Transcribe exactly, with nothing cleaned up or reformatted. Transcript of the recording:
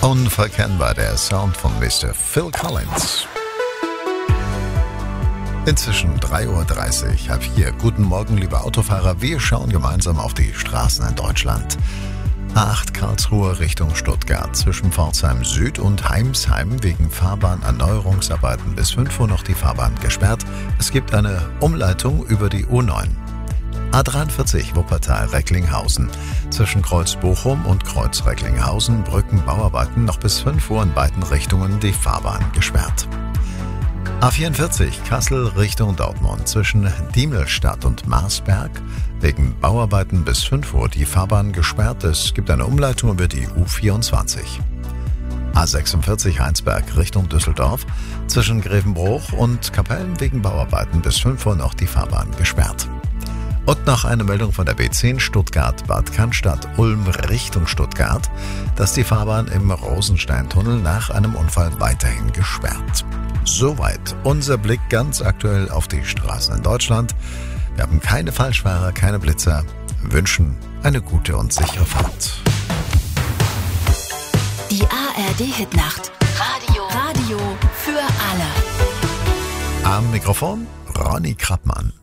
Unverkennbar der Sound von Mister Phil Collins. Inzwischen drei Uhr dreißig. Hab hier. Guten Morgen, liebe Autofahrer. Wir schauen gemeinsam auf die Straßen in Deutschland. A acht Karlsruhe Richtung Stuttgart. Zwischen Pforzheim Süd und Heimsheim wegen Fahrbahnerneuerungsarbeiten bis fünf Uhr noch die Fahrbahn gesperrt. Es gibt eine Umleitung über die U neun. A dreiundvierzig Wuppertal-Recklinghausen. Zwischen Kreuz Bochum und Kreuz Recklinghausen Brückenbauarbeiten noch bis fünf Uhr in beiden Richtungen die Fahrbahn gesperrt. A vierundvierzig Kassel Richtung Dortmund. Zwischen Diemelstadt und Marsberg wegen Bauarbeiten bis fünf Uhr die Fahrbahn gesperrt. Es gibt eine Umleitung über die U vierundzwanzig. A sechsundvierzig Heinsberg Richtung Düsseldorf. Zwischen Grevenbruch und Kapellen wegen Bauarbeiten bis fünf Uhr noch die Fahrbahn gesperrt. Und noch eine Meldung von der B zehn Stuttgart-Bad Cannstatt-Ulm Richtung Stuttgart, dass die Fahrbahn im Rosensteintunnel nach einem Unfall weiterhin gesperrt. Soweit unser Blick ganz aktuell auf die Straßen in Deutschland. Wir haben keine Falschfahrer, keine Blitzer, wünschen eine gute und sichere Fahrt. Die A R D-Hitnacht. Radio. Radio für alle. Am Mikrofon Ronny Krappmann.